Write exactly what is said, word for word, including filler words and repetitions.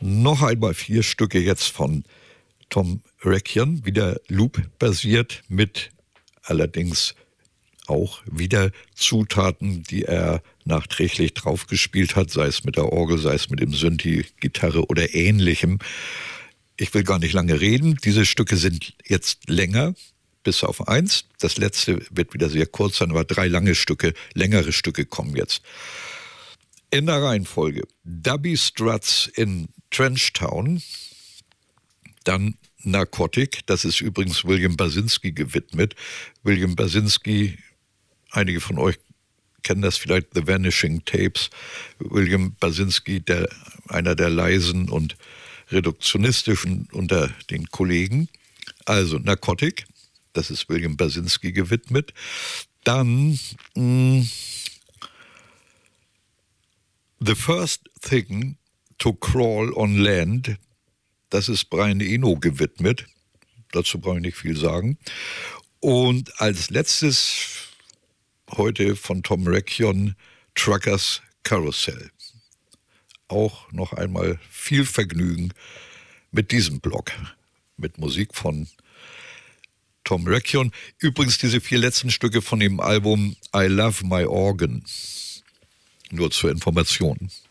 Noch einmal vier Stücke jetzt von Tom Reckian, wieder Loop-basiert mit allerdings auch wieder Zutaten, die er nachträglich draufgespielt hat, sei es mit der Orgel, sei es mit dem Synthi, Gitarre oder ähnlichem. Ich will gar nicht lange reden. Diese Stücke sind jetzt länger, bis auf eins. Das letzte wird wieder sehr kurz sein, aber drei lange Stücke, längere Stücke kommen jetzt. In der Reihenfolge Dubby Struts in Trenchtown, dann Narcotic, das ist übrigens William Basinski gewidmet. William Basinski, einige von euch kennen das vielleicht, The Vanishing Tapes. William Basinski, der, einer der leisen und reduktionistischen unter den Kollegen. Also Narcotic, das ist William Basinski gewidmet. Dann mh, The First Thing to Crawl on Land, das ist Brian Eno gewidmet. Dazu brauche ich nicht viel sagen. Und als letztes heute von Tom Reckian Truckers Carousel. Auch noch einmal viel Vergnügen mit diesem Blog, mit Musik von Tom Reckian. Übrigens diese vier letzten Stücke von dem Album I Love My Organ. Nur zur Information.